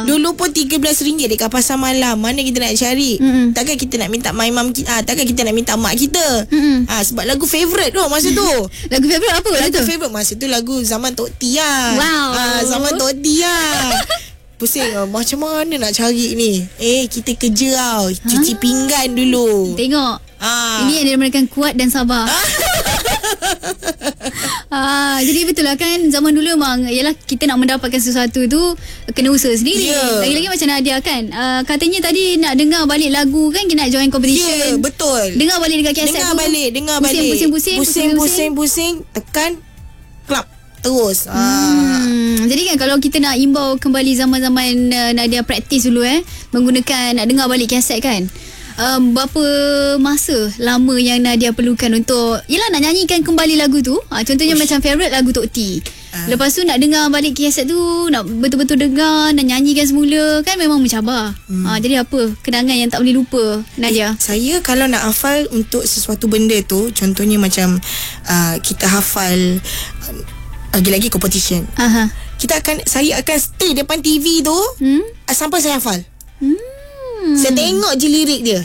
Dulu pun RM13 dekat pasar malam. Mana kita nak cari? Takkan kita nak minta my mum kita, takkan kita nak minta mak kita. Sebab lagu favourite tu masa tu. Lagu favourite apa? Lagu favourite masa tu lagu zaman Tok T lah. Wow. Zaman Tok T lah. Pusing macam mana nak cari ni. Kita kerja tau, cuci pinggan dulu. Tengok. Ini yang dinamakan kuat dan sabar. Jadi betul lah kan, zaman dulu memang yalah, kita nak mendapatkan sesuatu tu kena usaha sendiri. Lagi-lagi macam Nadia kan, katanya tadi nak dengar balik lagu kan, kita nak join competition. Betul. Dengar balik dekat kaset Dengar tu. balik. Pusing, tekan klap terus. Jadi kan kalau kita nak imbau kembali zaman-zaman Nadia praktis dulu menggunakan, nak dengar balik kaset kan, berapa masa lama yang Nadia perlukan untuk yelah nak nyanyikan kembali lagu tu. Contohnya macam favourite lagu Tok T. Lepas tu nak dengar balik kaset tu, nak betul-betul dengar, nak nyanyikan semula kan, memang mencabar. Jadi apa kenangan yang tak boleh lupa Nadia? Saya kalau nak hafal untuk sesuatu benda tu, contohnya macam kita hafal lagi-lagi competition. Saya akan stay depan TV tu sampai saya hafal. Saya tengok je lirik dia.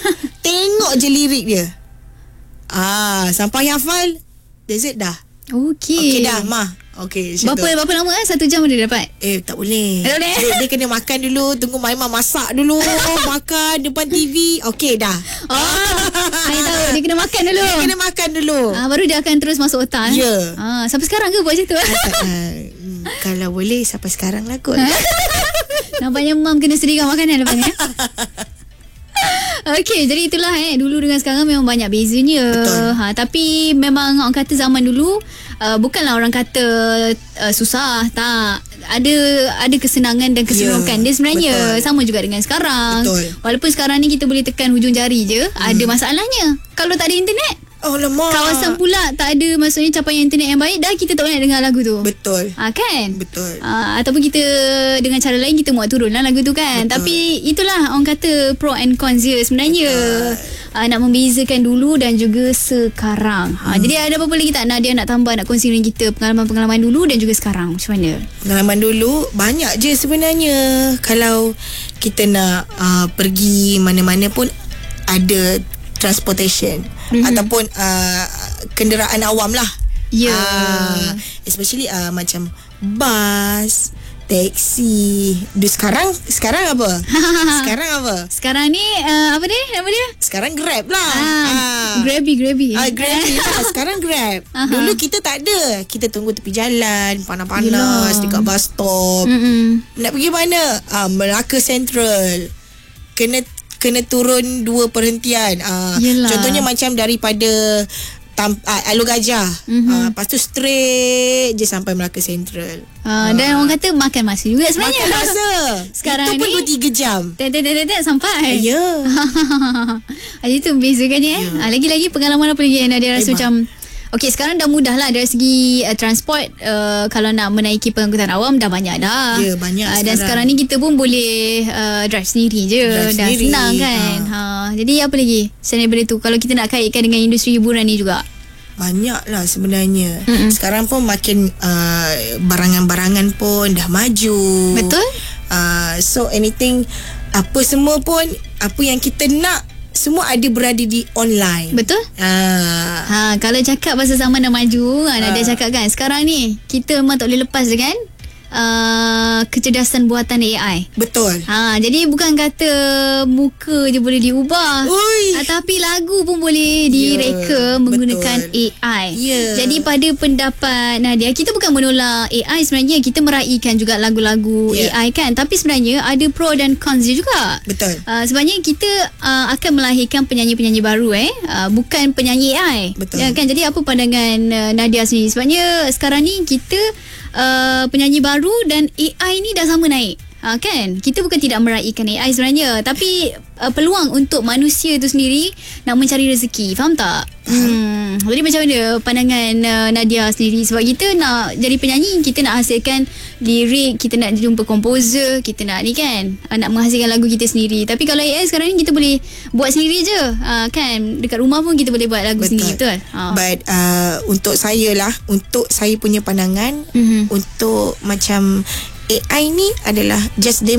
Sampai hafal. That's it dah. Okey dah mah. Berapa lama 1 jam dia dapat? Tak boleh. Dia kena makan dulu, tunggu Maimah masak dulu. Makan depan TV. Okey dah. Saya tahu dia kena makan dulu. Baru dia akan terus masuk otak. Sampai sekarang ke buat macam tu? Kalau boleh sampai sekarang lah kot. Nampaknya mam kena sediakan makanan lepas ni. Okey, jadi itulah dulu dengan sekarang memang banyak bezanya. Tapi memang orang kata zaman dulu bukanlah orang kata susah, tak. Ada kesenangan dan keseronokan dia sebenarnya. Sama juga dengan sekarang. Walaupun sekarang ni kita boleh tekan hujung jari je, ada masalahnya. Kalau tak ada internet, kawasan pula tak ada, maksudnya capaian internet yang baik, dah kita tak boleh dengar lagu tu. Betul. Kan? Betul. Ataupun kita dengan cara lain kita muat turun lah lagu tu kan. Tapi itulah orang kata pro and cons dia sebenarnya. Nak membezakan dulu dan juga sekarang. Jadi ada apa-apa lagi tak Nadia nak tambah, nak kongsi dengan kita pengalaman-pengalaman dulu dan juga sekarang macam mana? Pengalaman dulu banyak je sebenarnya. Kalau kita nak pergi mana-mana pun ada transportation ataupun kenderaan awam lah. Especially macam bas, taksi. Sekarang apa? Sekarang ni apa dia nama dia? Sekarang Grab lah. Grabby Grabby lah. Sekarang Grab. Dulu kita tak ada. Kita tunggu tepi jalan, panas-panas dekat bus stop. Nak pergi mana? Melaka Central. Kena turun 2 perhentian. Contohnya macam daripada Alur Gajah. Lepas tu straight je sampai Melaka Central. Dan orang kata makan masa juga sebenarnya. Makan masa. Sekarang itu pun ni 2-3 jam. Sampai. Itu bezakannya. Lagi-lagi pengalaman apa lagi yang Nadia rasa macam okey, sekarang dah mudah lah dari segi transport. Kalau nak menaiki pengangkutan awam dah banyak dah. Banyak dan sekarang ni kita pun boleh drive sendiri je. Dah senang kan. Jadi apa lagi selain daripada tu, kalau kita nak kaitkan dengan industri hiburan ni juga? Banyak lah sebenarnya. Sekarang pun makin barangan-barangan pun dah maju. Betul. So anything, apa semua pun, apa yang kita nak, semua ada berada di online. Betul. Kalau cakap pasal zaman dah maju, Nadia cakap kan, sekarang ni kita memang tak boleh lepas dengan kecerdasan buatan AI. Betul. Jadi bukan kata muka je boleh diubah, tapi lagu pun boleh direka menggunakan AI. Jadi pada pendapat Nadia, kita bukan menolak AI sebenarnya, kita meraihkan juga lagu-lagu AI kan, tapi sebenarnya ada pro dan cons dia juga. Betul. Sebenarnya kita akan melahirkan penyanyi-penyanyi baru bukan penyanyi AI. Betul. Kan? Jadi apa pandangan Nadia sendiri? Sebabnya sekarang ni kita penyanyi baru dan AI ni dah sama naik. Kan, kita bukan tidak meraihkan AI sebenarnya, tapi peluang untuk manusia tu sendiri nak mencari rezeki. Faham tak? Jadi macam mana pandangan Nadia sendiri? Sebab kita nak jadi penyanyi, kita nak hasilkan lirik, kita nak jumpa komposer, kita nak ni kan, nak menghasilkan lagu kita sendiri. Tapi kalau AI sekarang ni kita boleh buat sendiri je. Kan, dekat rumah pun kita boleh buat lagu sendiri. Betul. But untuk saya lah, untuk saya punya pandangan, untuk macam AI ni adalah just